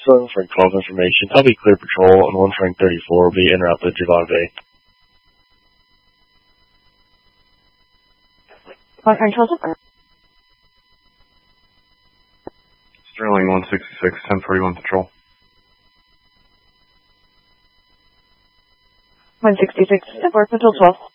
Sterling Frank 12 information. I'll be clear patrol, and 1 Frank 34 will be en route to Javon Bay. 1 Frank 12. Sterling 166, 1041 patrol. 166, 4 Patrol 12.